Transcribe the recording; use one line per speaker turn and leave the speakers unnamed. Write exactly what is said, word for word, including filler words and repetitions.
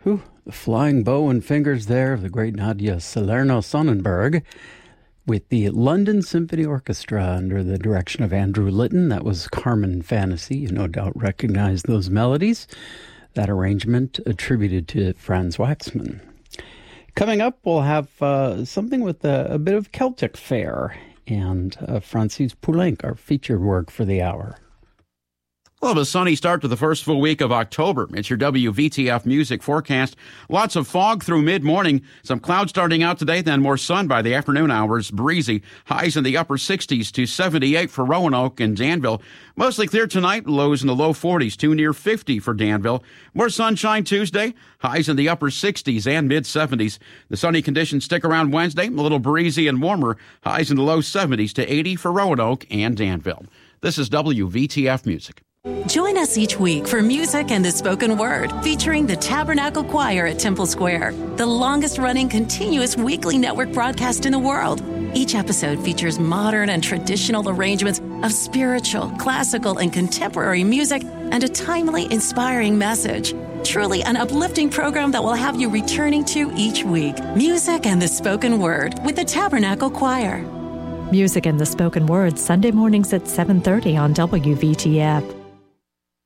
Whew, the flying bow and fingers there of the great Nadia Salerno-Sonnenberg with the London Symphony Orchestra under the direction of Andrew Litton. That was Carmen Fantasy. You no doubt recognize those melodies. That arrangement attributed to Franz Waxman. Coming up, we'll have uh, something with a, a bit of Celtic fare and uh, Francis Poulenc, our featured work for the hour.
Well, a sunny start to the first full week of October. It's your W V T F music forecast. Lots of fog through mid-morning. Some clouds starting out today, then more sun by the afternoon hours. Breezy. Highs in the upper sixties to seventy-eight for Roanoke and Danville. Mostly clear tonight. Lows in the low forties to near fifty for Danville. More sunshine Tuesday. Highs in the upper sixties and mid-seventies. The sunny conditions stick around Wednesday. A little breezy and warmer. Highs in the low seventies to eighty for Roanoke and Danville. This is W V T F Music.
Join us each week for Music and the Spoken Word, featuring the Tabernacle Choir at Temple Square, the longest-running continuous weekly network broadcast in the world. Each episode features modern and traditional arrangements of spiritual, classical, and contemporary music and a timely, inspiring message. Truly an uplifting program that will have you returning to each week. Music and the Spoken Word with the Tabernacle Choir.
Music and the Spoken Word, Sunday mornings at seven thirty on W V T F.